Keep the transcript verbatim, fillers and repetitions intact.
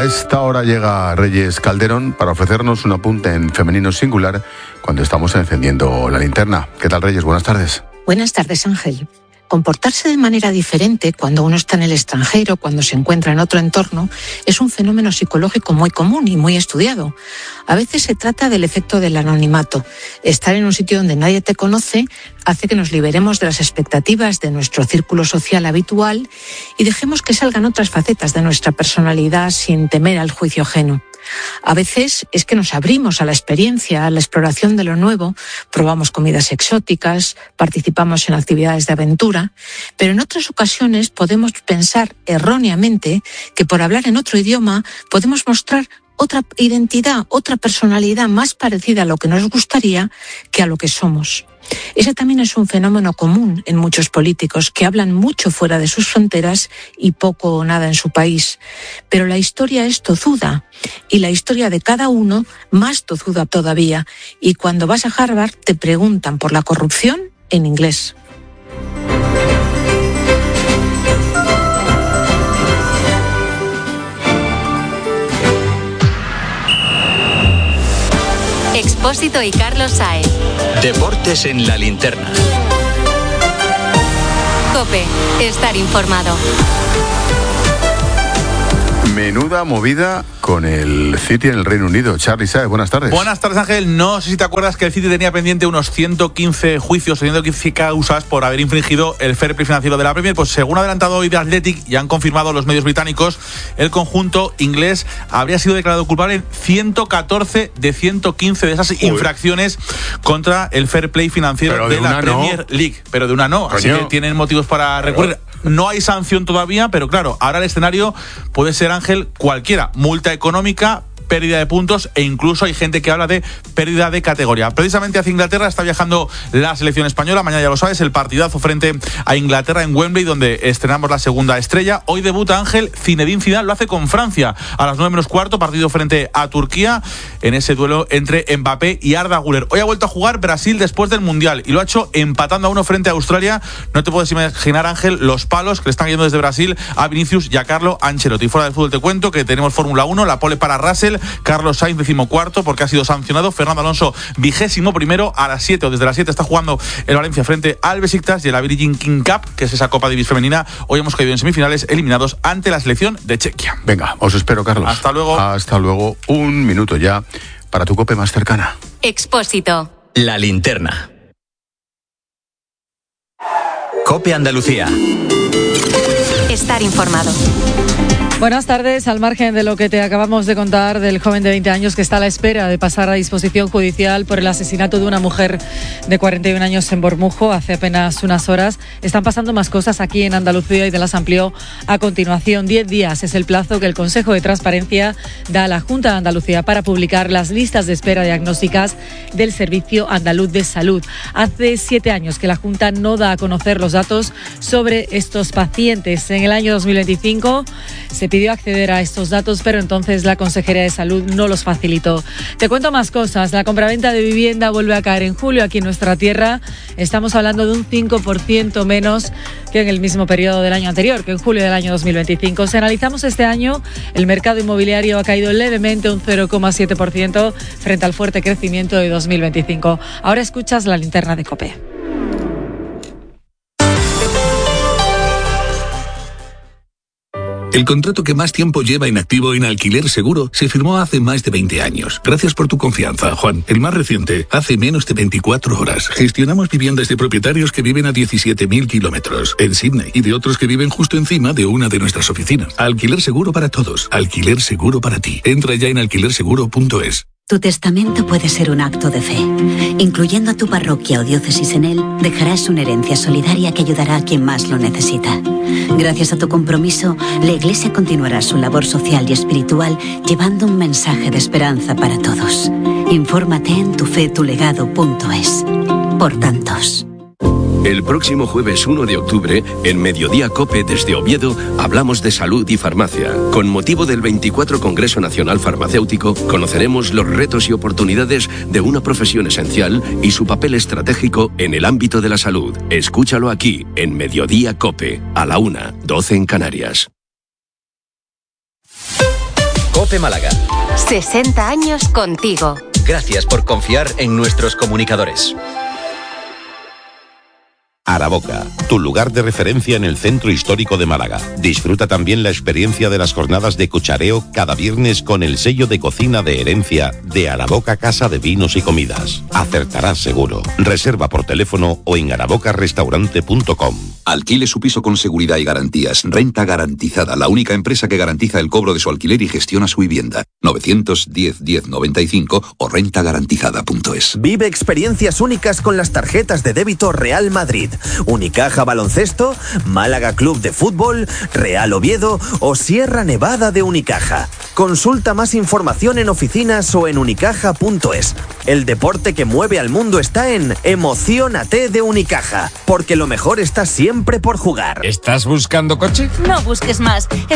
A esta hora llega Reyes Calderón para ofrecernos un apunte en femenino singular cuando estamos encendiendo la linterna. ¿Qué tal, Reyes? Buenas tardes. Buenas tardes, Ángel. Comportarse de manera diferente cuando uno está en el extranjero, cuando se encuentra en otro entorno, es un fenómeno psicológico muy común y muy estudiado. A veces se trata del efecto del anonimato. Estar en un sitio donde nadie te conoce hace que nos liberemos de las expectativas de nuestro círculo social habitual y dejemos que salgan otras facetas de nuestra personalidad sin temer al juicio ajeno. A veces es que nos abrimos a la experiencia, a la exploración de lo nuevo, probamos comidas exóticas, participamos en actividades de aventura, pero en otras ocasiones podemos pensar erróneamente que por hablar en otro idioma podemos mostrar otra identidad, otra personalidad más parecida a lo que nos gustaría que a lo que somos. Ese también es un fenómeno común en muchos políticos que hablan mucho fuera de sus fronteras y poco o nada en su país. Pero la historia es tozuda y la historia de cada uno más tozuda todavía. Y cuando vas a Harvard te preguntan por la corrupción en inglés. Expósito y Carlos Saez. Deportes en la linterna. COPE. Estar informado. Menuda movida con el City en el Reino Unido. Charly Saez, buenas tardes. Buenas tardes, Ángel. No sé si te acuerdas que el City tenía pendiente unos ciento quince juicios, ciento quince causas por haber infringido el fair play financiero de la Premier. Pues según ha adelantado hoy The Athletic y han confirmado los medios británicos, el conjunto inglés habría sido declarado culpable en ciento catorce de ciento quince de esas Uy. infracciones contra el fair play financiero de, de la Premier no. League. Pero de una no. Coño. Así que tienen motivos para recurrir. No hay sanción todavía, pero claro, ahora el escenario puede ser, Ángel, cualquiera. Multa económica, pérdida de puntos e incluso hay gente que habla de pérdida de categoría. Precisamente hacia Inglaterra está viajando la selección española. Mañana, ya lo sabes, el partidazo frente a Inglaterra en Wembley, donde estrenamos la segunda estrella. Hoy debuta, Ángel, Zinedine Zidane, lo hace con Francia a las nueve menos cuarto, partido frente a Turquía en ese duelo entre Mbappé y Arda Güler. Hoy ha vuelto a jugar Brasil después del Mundial y lo ha hecho empatando a uno frente a Australia. No te puedes imaginar, Ángel, los palos que le están yendo desde Brasil a Vinicius y a Carlo Ancelotti. Fuera del fútbol te cuento que tenemos Fórmula uno, la pole para Russell, Carlos Sainz decimocuarto porque ha sido sancionado, Fernando Alonso vigésimo primero. A las siete o desde las siete está jugando el Valencia frente al Besiktas y el Virgin King Cup, que es esa Copa Davis femenina. Hoy hemos caído en semifinales, eliminados ante la selección de Chequia. Venga, os espero, Carlos. Hasta luego. Hasta luego. Un minuto ya para tu COPE más cercana. Expósito. La linterna. COPE Andalucía. Estar informado. Buenas tardes. Al margen de lo que te acabamos de contar del joven de veinte años que está a la espera de pasar a disposición judicial por el asesinato de una mujer de cuarenta y un años en Bormujo hace apenas unas horas, están pasando más cosas aquí en Andalucía y te las amplió a continuación. Diez días es el plazo que el Consejo de Transparencia da a la Junta de Andalucía para publicar las listas de espera diagnósticas del Servicio Andaluz de Salud. Hace siete años que la Junta no da a conocer los datos sobre estos pacientes. En el año dos mil veinticinco se pidió acceder a estos datos, pero entonces la Consejería de Salud no los facilitó. Te cuento más cosas. La compraventa de vivienda vuelve a caer en julio aquí en nuestra tierra. Estamos hablando de un cinco por ciento menos que en el mismo periodo del año anterior, que en julio del año dos mil veinticinco. Si analizamos este año, el mercado inmobiliario ha caído levemente un cero coma siete por ciento frente al fuerte crecimiento de dos mil veinticinco. Ahora escuchas la linterna de COPE. El contrato que más tiempo lleva inactivo en Alquiler Seguro se firmó hace más de veinte años. Gracias por tu confianza, Juan. El más reciente, hace menos de veinticuatro horas. Gestionamos viviendas de propietarios que viven a diecisiete mil kilómetros en Sydney y de otros que viven justo encima de una de nuestras oficinas. Alquiler Seguro para todos. Alquiler Seguro para ti. Entra ya en alquiler seguro punto es. Tu testamento puede ser un acto de fe. Incluyendo a tu parroquia o diócesis en él, dejarás una herencia solidaria que ayudará a quien más lo necesita. Gracias a tu compromiso, la Iglesia continuará su labor social y espiritual llevando un mensaje de esperanza para todos. Infórmate en tu fe tu legado punto es. Por tantos. El próximo jueves uno de octubre, en Mediodía COPE desde Oviedo, hablamos de salud y farmacia. Con motivo del veinticuatro Congreso Nacional Farmacéutico, conoceremos los retos y oportunidades de una profesión esencial y su papel estratégico en el ámbito de la salud. Escúchalo aquí, en Mediodía COPE, a la una, doce en Canarias. COPE Málaga. sesenta años contigo. Gracias por confiar en nuestros comunicadores. Araboca, tu lugar de referencia en el centro histórico de Málaga. Disfruta también la experiencia de las jornadas de cuchareo cada viernes con el sello de cocina de herencia de Araboca Casa de Vinos y Comidas. Acertarás seguro. Reserva por teléfono o en araboca restaurante punto com. Alquile su piso con seguridad y garantías. Renta Garantizada, la única empresa que garantiza el cobro de su alquiler y gestiona su vivienda. novecientos diez diez noventa y cinco o renta garantizada punto es. Vive experiencias únicas con las tarjetas de débito Real Madrid, Unicaja Baloncesto, Málaga Club de Fútbol, Real Oviedo o Sierra Nevada de Unicaja. Consulta más información en oficinas o en unicaja punto es. El deporte que mueve al mundo está en Emociónate de Unicaja, porque lo mejor está siempre por jugar. ¿Estás buscando coche? No busques más.